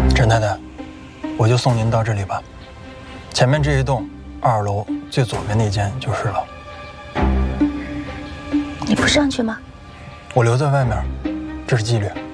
陈太太，我就送您到这里吧。前面这一栋2楼最左边那间就是了。 你不上去吗？ 我留在外面，这是纪律。